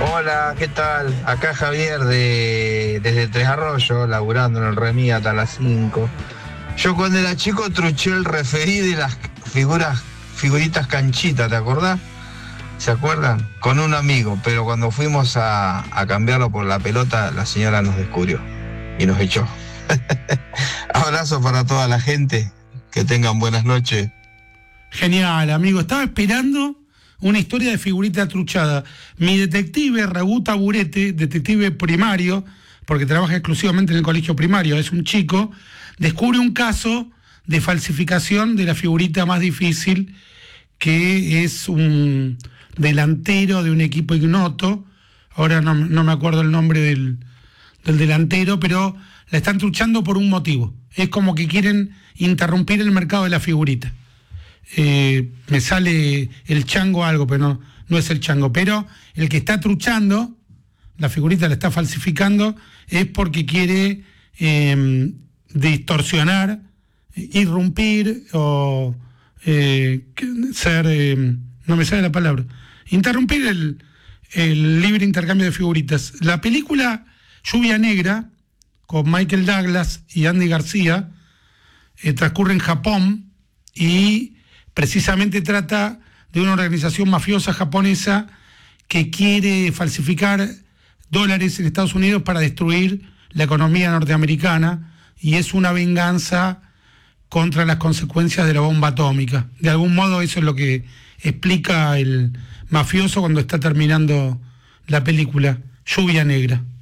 Hola, ¿qué tal? Acá Javier desde Tres Arroyos, laburando en el Remis hasta las 5. Yo cuando era chico truché el referí de las figuritas canchitas, ¿te acordás? ¿Se acuerdan? Con un amigo, pero cuando fuimos a cambiarlo por la pelota, la señora nos descubrió y nos echó. Abrazo para toda la gente, que tengan buenas noches. Genial, amigo. Estaba esperando una historia de figurita truchada. Mi detective, Raúl Taburete, detective primario, porque trabaja exclusivamente en el colegio primario, es un chico, descubre un caso de falsificación de la figurita más difícil, que es un delantero de un equipo ignoto. Ahora no me acuerdo el nombre del delantero, pero la están truchando por un motivo. Es como que quieren interrumpir el mercado de la figurita. Me sale el chango algo, pero no es el chango. Pero el que está truchando, la figurita la está falsificando, es porque quiere distorsionar, irrumpir o no me sale la palabra, interrumpir el libre intercambio de figuritas. La película Lluvia Negra, con Michael Douglas y Andy García, transcurre en Japón y precisamente trata de una organización mafiosa japonesa que quiere falsificar dólares en Estados Unidos para destruir la economía norteamericana, y es una venganza contra las consecuencias de la bomba atómica. De algún modo eso es lo que explica el mafioso cuando está terminando la película Lluvia Negra.